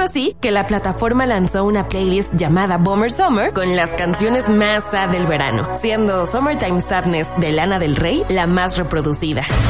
así que la plataforma lanzó una playlist llamada Bummer Summer con las canciones más sad del verano, siendo Summertime Sadness de Lana del Rey la más reproducida.